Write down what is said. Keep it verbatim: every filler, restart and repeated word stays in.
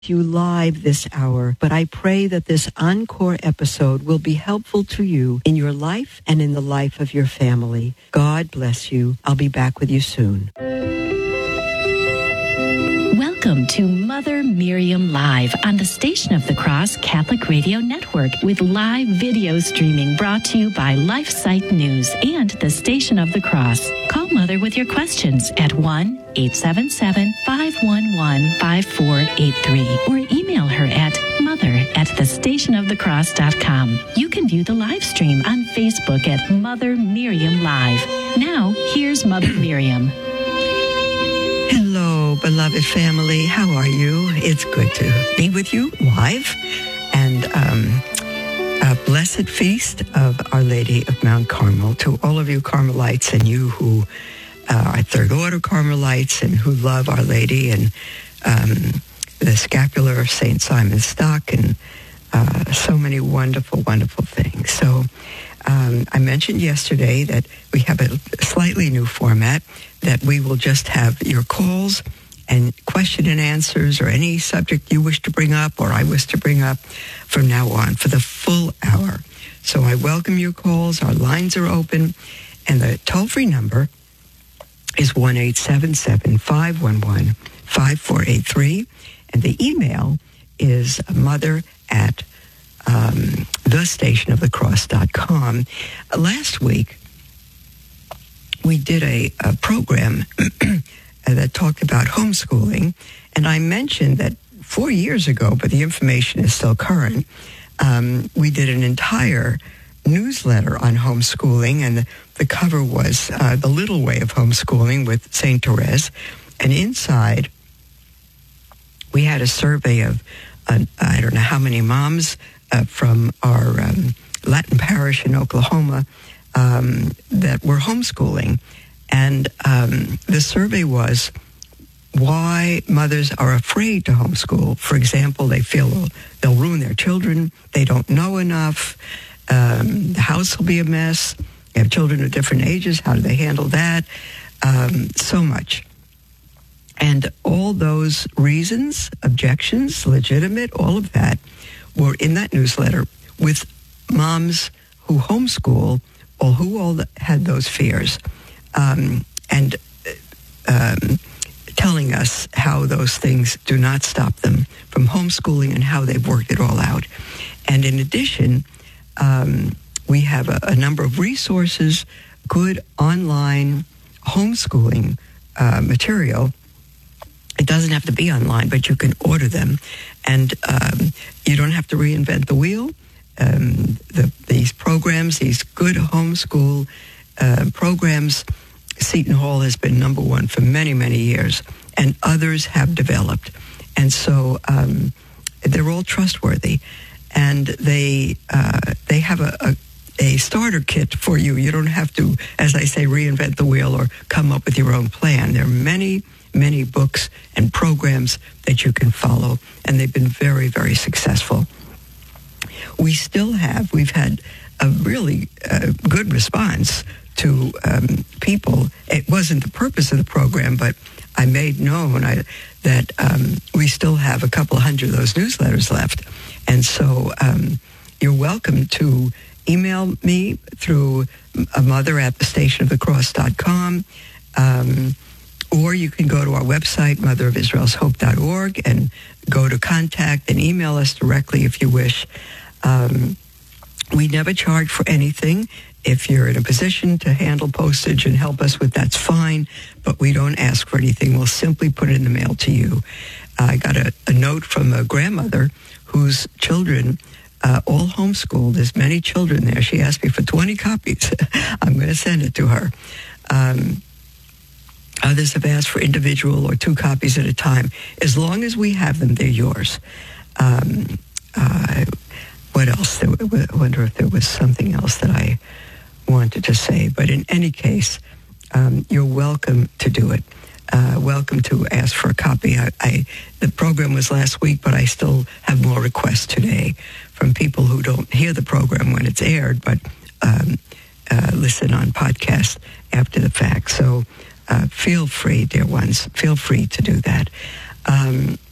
you live this hour, but I pray that this encore episode will be helpful to you in your life and in the life of your family. God bless you. I'll be back with you soon. Welcome to Mother Miriam Live on the Station of the Cross Catholic Radio Network with live video streaming brought to you by LifeSite News and the Station of the Cross. Call Mother with your questions at one eight seven seven, five one one, five four eight three or email her at mother at the station of the cross dot com. You can view the live stream on Facebook at Mother Miriam Live. Now, here's Mother Miriam. Hello, beloved family. How are you? It's good to be with you live. And um, a blessed feast of Our Lady of Mount Carmel to all of you Carmelites and you who uh, are Third Order Carmelites and who love Our Lady and um, the scapular of Saint Simon Stock and uh, so many wonderful, wonderful things. So um, I mentioned yesterday that we have a slightly new format, that we will just have your calls and question and answers or any subject you wish to bring up or I wish to bring up from now on for the full hour. So I welcome your calls. Our lines are open. And the toll-free number is one eight seven seven, five one one, five four eight three. And the email is mother at um, the station of the cross dot com. Uh, last week, we did a, a program that talked about homeschooling, and I mentioned that four years ago, but the information is still current, um, we did an entire newsletter on homeschooling, and the, the cover was uh, The Little Way of Homeschooling with Saint Therese, and inside we had a survey of, uh, I don't know how many moms uh, from our um, Latin parish in Oklahoma Um, that were homeschooling. And um, the survey was why mothers are afraid to homeschool. For example, they feel they'll, they'll ruin their children. They don't know enough. Um, the house will be a mess. They have children of different ages. How do they handle that? Um, so much. And all those reasons, objections, legitimate, all of that were in that newsletter with moms who homeschool or who all had those fears, um, and um, telling us how those things do not stop them from homeschooling and how they've worked it all out. And in addition, um, we have a, a number of resources, good online homeschooling uh, material. It doesn't have to be online, but you can order them. And um, you don't have to reinvent the wheel. Um, the, these programs, these good homeschool uh, programs, Seton Hall has been number one for many, many years, and others have developed. And so um, they're all trustworthy, and they uh, they have a, a, a starter kit for you. You don't have to, as I say, reinvent the wheel or come up with your own plan. There are many, many books and programs that you can follow, and they've been very, very successful. We still have, we've had a really uh, good response to um, people. It wasn't the purpose of the program, but I made known I, that um, we still have a couple hundred of those newsletters left. And so um, you're welcome to email me through a mother at the station of the cross dot com, um, or you can go to our website, mother of israel's hope dot org, and go to contact and email us directly if you wish. Um, we never charge for anything. If you're in a position to handle postage and help us with, that's fine, but we don't ask for anything. We'll simply put it in the mail to you. Uh, I got a, a note from a grandmother whose children uh, all homeschooled. There's many children there. She asked me for twenty copies. I'm going to send it to her. Um, others have asked for individual or two copies at a time. As long as we have them, they're yours. Um, uh, What else? I wonder if there was something else that I wanted to say. But in any case, um, you're welcome to do it. Uh, welcome to ask for a copy. I, I, the program was last week, but I still have more requests today from people who don't hear the program when it's aired, but um, uh, listen on podcast after the fact. So uh, feel free, dear ones, feel free to do that. Um,